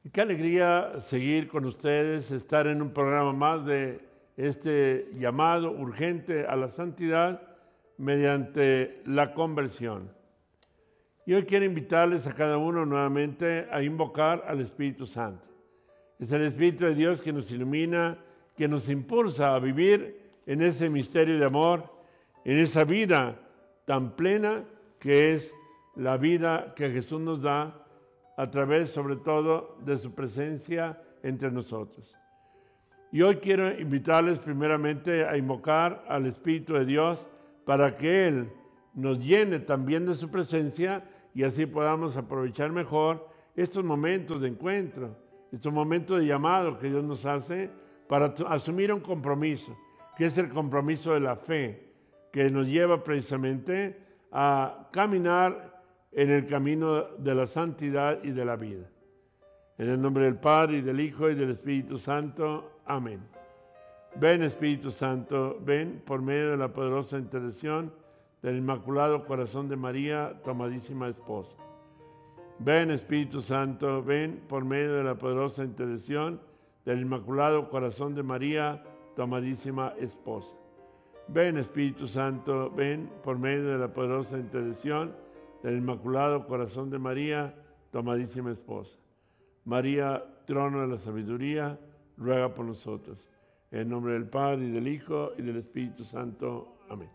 Qué alegría seguir con ustedes, estar en un programa más de este llamado urgente a la santidad mediante la conversión. Y hoy quiero invitarles a cada uno nuevamente a invocar al Espíritu Santo. Es el Espíritu de Dios que nos ilumina, que nos impulsa a vivir en ese misterio de amor, en esa vida tan plena que es la vida que Jesús nos da a través, sobre todo, de su presencia entre nosotros. Y hoy quiero invitarles primeramente a invocar al Espíritu de Dios para que Él nos llene también de su presencia y así podamos aprovechar mejor estos momentos de encuentro, estos momentos de llamado que Dios nos hace para asumir un compromiso, que es el compromiso de la fe, que nos lleva precisamente a caminar en el camino de la santidad y de la vida. En el nombre del Padre, y del Hijo, y del Espíritu Santo. Amén. Ven, Espíritu Santo, ven por medio de la poderosa intercesión del Inmaculado Corazón de María, tu amadísima esposa. Ven, Espíritu Santo, ven por medio de la poderosa intercesión del Inmaculado Corazón de María, tu amadísima esposa. Ven, Espíritu Santo, ven por medio de la poderosa intercesión del Inmaculado Corazón de María, tu amadísima esposa. María, trono de la sabiduría, ruega por nosotros. En nombre del Padre, y del Hijo, y del Espíritu Santo. Amén.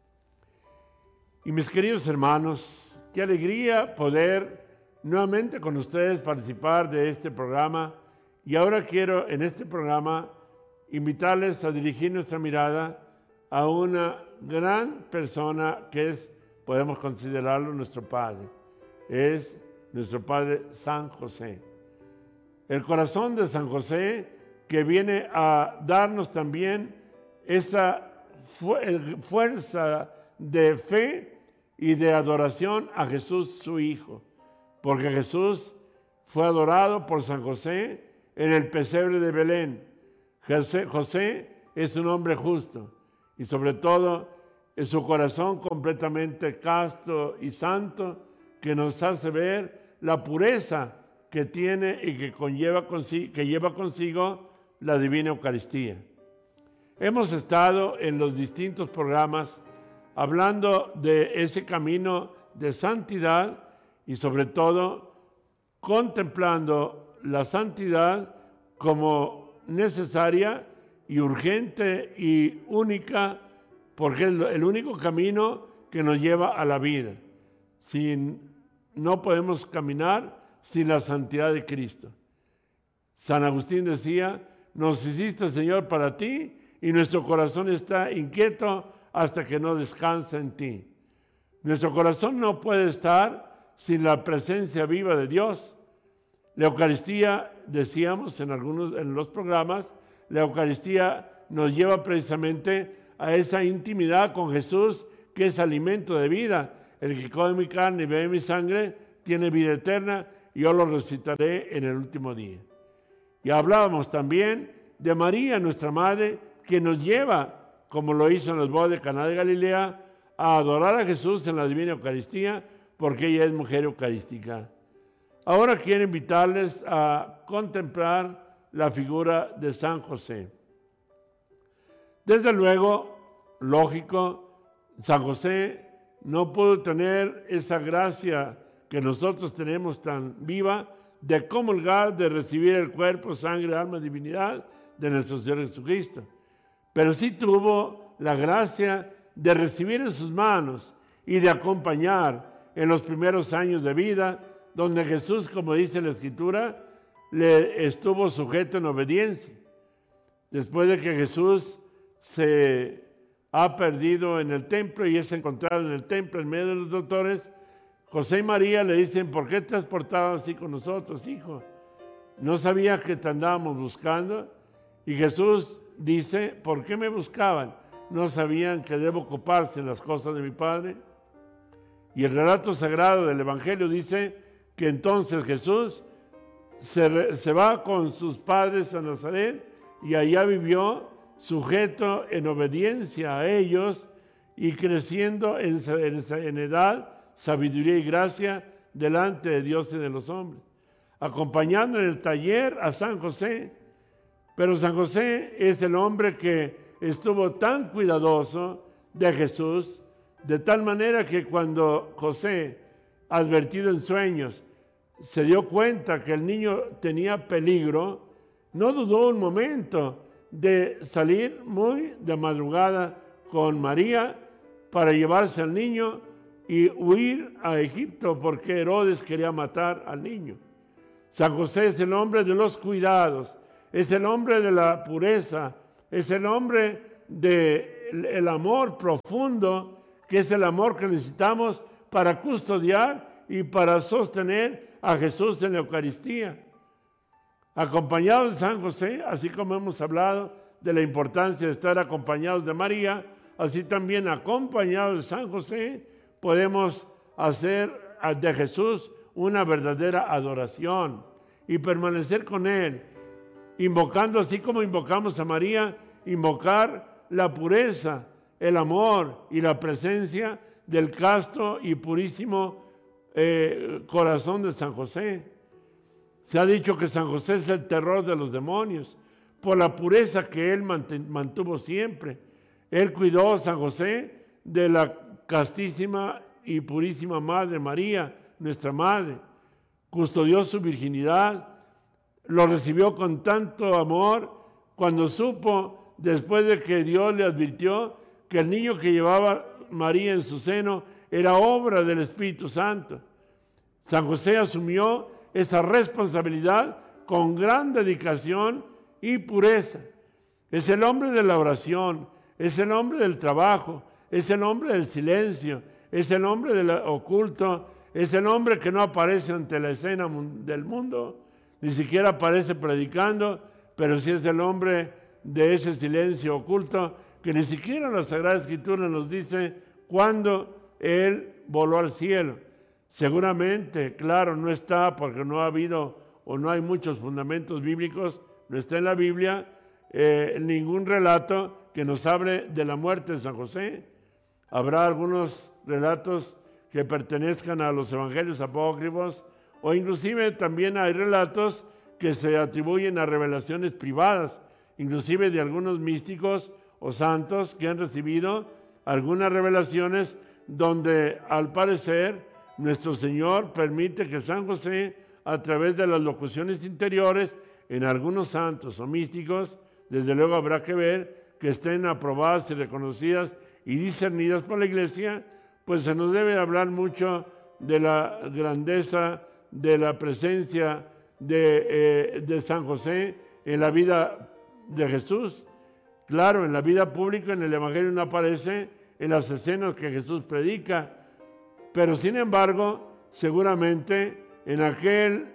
Y mis queridos hermanos, qué alegría poder nuevamente con ustedes participar de este programa. Y ahora quiero en este programa invitarles a dirigir nuestra mirada a una gran persona que es, podemos considerarlo, nuestro Padre. Es nuestro Padre San José. El corazón de San José que viene a darnos también esa fuerza de fe y de adoración a Jesús, su Hijo. Porque Jesús fue adorado por San José en el pesebre de Belén. José es un hombre justo y sobre todo en su corazón completamente casto y santo, que nos hace ver la pureza que tiene y que lleva consigo la Divina Eucaristía. Hemos estado en los distintos programas hablando de ese camino de santidad y sobre todo contemplando la santidad como necesaria y urgente y única, porque es el único camino que nos lleva a la vida. No podemos caminar sin la santidad de Cristo. San Agustín decía: nos hiciste, Señor, para ti, y nuestro corazón está inquieto hasta que no descansa en ti. Nuestro corazón no puede estar sin la presencia viva de Dios. La Eucaristía, decíamos en los programas, la Eucaristía nos lleva precisamente a esa intimidad con Jesús, que es alimento de vida. El que come mi carne y bebe mi sangre tiene vida eterna, y yo lo resucitaré en el último día. Y hablábamos también de María, nuestra Madre, que nos lleva, como lo hizo en las bodas de Caná de Galilea, a adorar a Jesús en la Divina Eucaristía, porque ella es mujer eucarística. Ahora quiero invitarles a contemplar la figura de San José. Desde luego, lógico, San José no pudo tener esa gracia que nosotros tenemos tan viva de comulgar, de recibir el cuerpo, sangre, alma, divinidad de nuestro Señor Jesucristo. Pero sí tuvo la gracia de recibir en sus manos y de acompañar en los primeros años de vida, donde Jesús, como dice la Escritura, le estuvo sujeto en obediencia. Después de que Jesús se ha perdido en el templo y es encontrado en el templo en medio de los doctores, José y María le dicen: ¿por qué te has portado así con nosotros, hijo? ¿No sabías que te andábamos buscando? Y Jesús dice: ¿por qué me buscaban? ¿No sabían que debo ocuparse en las cosas de mi Padre? Y el relato sagrado del Evangelio dice que entonces Jesús se va con sus padres a Nazaret y allá vivió sujeto en obediencia a ellos y creciendo en edad, sabiduría y gracia delante de Dios y de los hombres. acompañando en el taller a San José. Pero San José es el hombre que estuvo tan cuidadoso de Jesús, de tal manera que cuando José, advertido en sueños, se dio cuenta que el niño tenía peligro, no dudó un momento de salir muy de madrugada con María para llevarse al niño y huir a Egipto porque Herodes quería matar al niño. San José es el hombre de los cuidados, es el hombre de la pureza, es el hombre del amor profundo, que es el amor que necesitamos para custodiar y para sostener a Jesús en la Eucaristía. Acompañados de San José, así como hemos hablado de la importancia de estar acompañados de María, así también acompañados de San José, podemos hacer de Jesús una verdadera adoración y permanecer con Él, invocando, así como invocamos a María, invocar la pureza, el amor y la presencia del casto y purísimo corazón de San José. Se ha dicho que San José es el terror de los demonios, por la pureza que él mantuvo siempre. Él cuidó a San José de la castísima y purísima Madre María, nuestra Madre. Custodió su virginidad, lo recibió con tanto amor cuando supo, después de que Dios le advirtió que el niño que llevaba María en su seno era obra del Espíritu Santo. San José asumió esa responsabilidad con gran dedicación y pureza. Es el hombre de la oración, es el hombre del trabajo, es el hombre del silencio, es el hombre del oculto, es el hombre que no aparece ante la escena del mundo, ni siquiera aparece predicando, pero sí es el hombre de ese silencio oculto que ni siquiera la Sagrada Escritura nos dice cuándo él voló al cielo. Seguramente, claro, no está porque no ha habido o no hay muchos fundamentos bíblicos, no está en la Biblia ningún relato que nos hable de la muerte de San José. Habrá algunos relatos que pertenezcan a los evangelios apócrifos o inclusive también hay relatos que se atribuyen a revelaciones privadas, inclusive de algunos místicos o santos que han recibido algunas revelaciones donde al parecer nuestro Señor permite que San José, a través de las locuciones interiores, en algunos santos o místicos, desde luego habrá que ver que estén aprobadas y reconocidas y discernidas por la Iglesia, pues se nos debe hablar mucho de la grandeza, de la presencia de San José en la vida de Jesús. Claro, en la vida pública, en el Evangelio no aparece en las escenas que Jesús predica, pero sin embargo, seguramente en aquel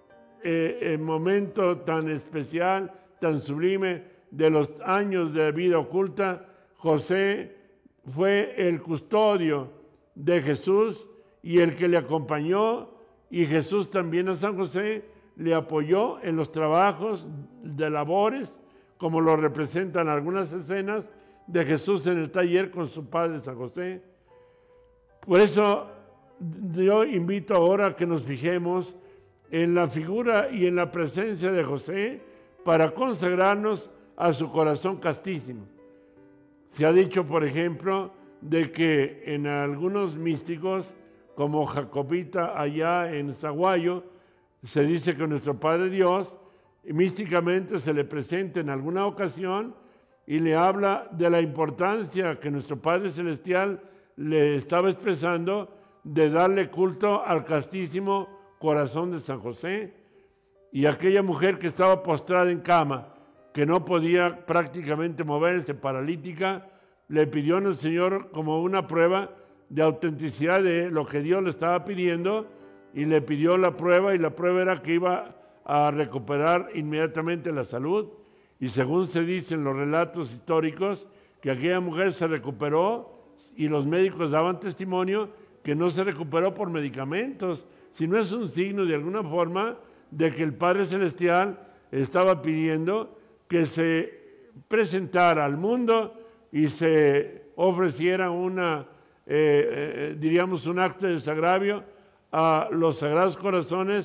momento tan especial, tan sublime de los años de vida oculta, José fue el custodio de Jesús y el que le acompañó, y Jesús también a San José le apoyó en los trabajos de labores, como lo representan algunas escenas de Jesús en el taller con su padre San José. Por eso yo invito ahora a que nos fijemos en la figura y en la presencia de José para consagrarnos a su corazón castísimo. Se ha dicho, por ejemplo, de que en algunos místicos, como Jacobita allá en Zaguayo, se dice que nuestro Padre Dios místicamente se le presenta en alguna ocasión y le habla de la importancia que nuestro Padre Celestial le estaba expresando de darle culto al castísimo corazón de San José. Y aquella mujer que estaba postrada en cama, que no podía prácticamente moverse, paralítica, le pidió al Señor como una prueba de autenticidad de lo que Dios le estaba pidiendo, y le pidió la prueba, y la prueba era que iba a recuperar inmediatamente la salud. Y según se dice en los relatos históricos, que aquella mujer se recuperó, y los médicos daban testimonio que no se recuperó por medicamentos, sino es un signo de alguna forma de que el Padre Celestial estaba pidiendo que se presentara al mundo y se ofreciera diríamos un acto de desagravio a los sagrados corazones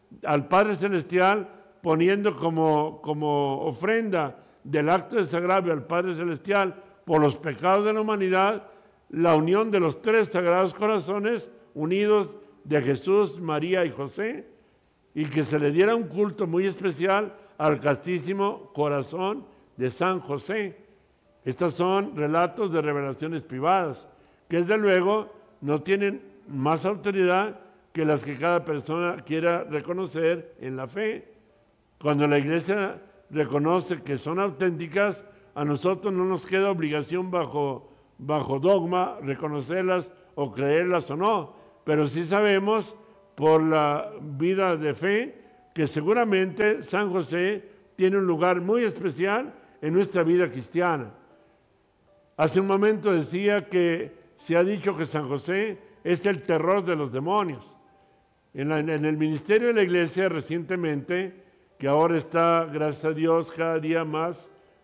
al Padre Celestial, poniendo como ofrenda del acto de desagravio al Padre Celestial por los pecados de la humanidad, la unión de los tres sagrados corazones unidos de Jesús, María y José, y que se le diera un culto muy especial al castísimo corazón de San José. Estos son relatos de revelaciones privadas, que desde luego no tienen más autoridad que las que cada persona quiera reconocer en la fe. Cuando la Iglesia reconoce que son auténticas, a nosotros no nos queda obligación bajo dogma reconocerlas o creerlas o no, pero sí sabemos por la vida de fe que seguramente San José tiene un lugar muy especial en nuestra vida cristiana. Hace un momento decía que se ha dicho que San José es el terror de los demonios. En el ministerio de la Iglesia recientemente, que ahora está, gracias a Dios, cada día más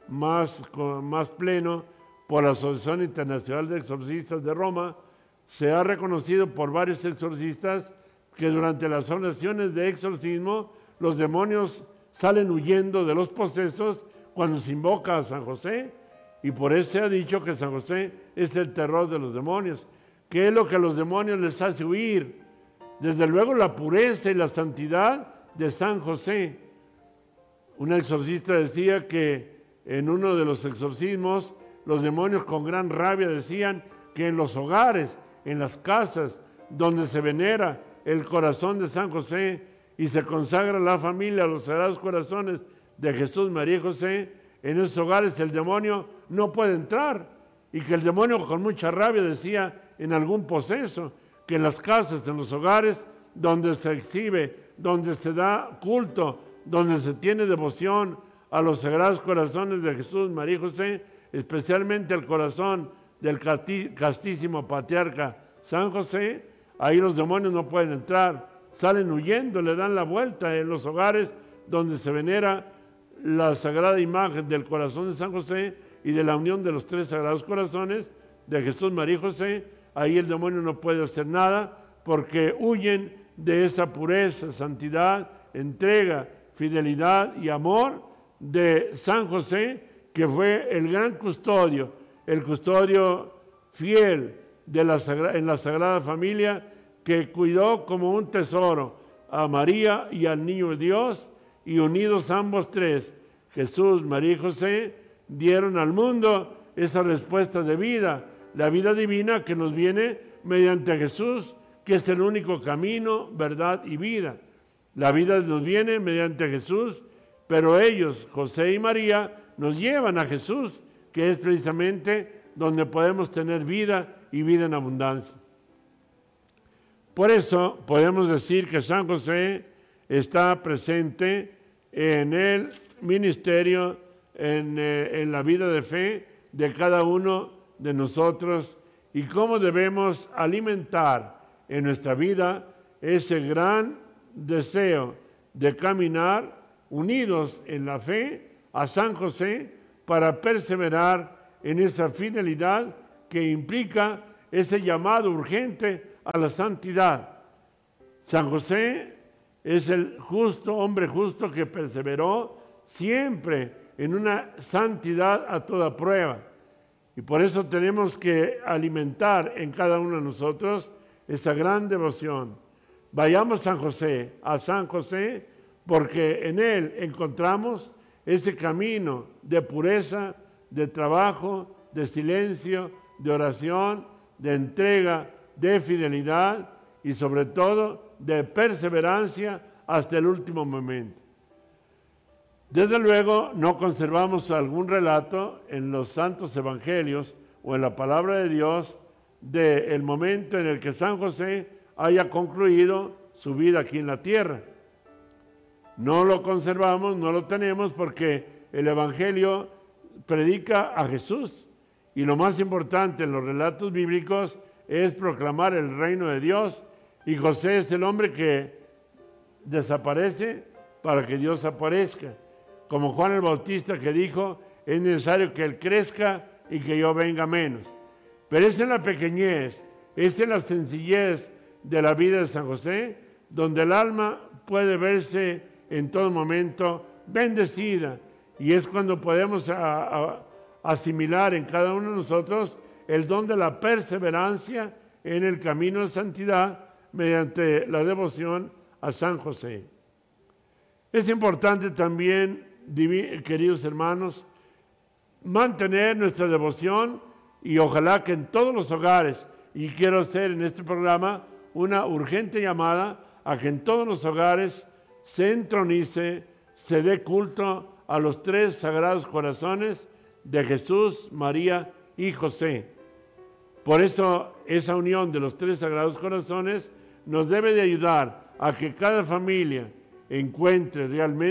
pleno por la Asociación Internacional de Exorcistas de Roma, se ha reconocido por varios exorcistas que durante las oraciones de exorcismo los demonios salen huyendo de los posesos cuando se invoca a San José, y por eso se ha dicho que San José es el terror de los demonios. ¿Qué es lo que a los demonios les hace huir? Desde luego la pureza y la santidad de San José. Un exorcista decía que en uno de los exorcismos los demonios con gran rabia decían que en los hogares, en las casas donde se venera el corazón de San José y se consagra la familia a los sagrados corazones de Jesús, María y José, en esos hogares el demonio no puede entrar, y que el demonio con mucha rabia decía en algún poseso que en las casas, en los hogares donde se exhibe, donde se da culto, donde se tiene devoción a los sagrados corazones de Jesús, María y José, especialmente el corazón del castísimo patriarca San José, ahí los demonios no pueden entrar, salen huyendo, le dan la vuelta en los hogares donde se venera la sagrada imagen del corazón de San José y de la unión de los tres sagrados corazones de Jesús, María y José. Ahí el demonio no puede hacer nada porque huyen de esa pureza, santidad, entrega, fidelidad y amor de San José, que fue el gran custodio, el custodio fiel de en la Sagrada Familia, que cuidó como un tesoro a María y al niño de Dios, y unidos ambos tres, Jesús, María y José, dieron al mundo esa respuesta de vida, la vida divina que nos viene mediante Jesús, que es el único camino, verdad y vida. La vida nos viene mediante Jesús, pero ellos, José y María, nos llevan a Jesús, que es precisamente donde podemos tener vida y vida en abundancia. Por eso podemos decir que San José está presente en el ministerio, en la vida de fe de cada uno de nosotros, y cómo debemos alimentar en nuestra vida ese gran deseo de caminar unidos en la fe a San José para perseverar en esa fidelidad que implica ese llamado urgente a la santidad. San José es el hombre justo que perseveró siempre en una santidad a toda prueba. Y por eso tenemos que alimentar en cada uno de nosotros esa gran devoción. Vayamos a San José, porque en él encontramos ese camino de pureza, de trabajo, de silencio, de oración, de entrega, de fidelidad y sobre todo de perseverancia hasta el último momento. Desde luego no conservamos algún relato en los santos evangelios o en la palabra de Dios del momento en el que San José haya concluido su vida aquí en la tierra. No lo conservamos, no lo tenemos, porque el evangelio predica a Jesús, y lo más importante en los relatos bíblicos es proclamar el reino de Dios, y José es el hombre que desaparece para que Dios aparezca, como Juan el Bautista, que dijo: es necesario que él crezca y que yo venga menos. Pero es en la pequeñez, es en la sencillez de la vida de San José donde el alma puede verse en todo momento bendecida, y es cuando podemos asimilar en cada uno de nosotros el don de la perseverancia en el camino de santidad mediante la devoción a San José. Es importante también, queridos hermanos, mantener nuestra devoción, y ojalá que en todos los hogares, y quiero hacer en este programa una urgente llamada a que en todos los hogares se entronice, se dé culto a los tres sagrados corazones de Jesús, María y José. Por eso esa unión de los tres sagrados corazones nos debe de ayudar a que cada familia encuentre realmente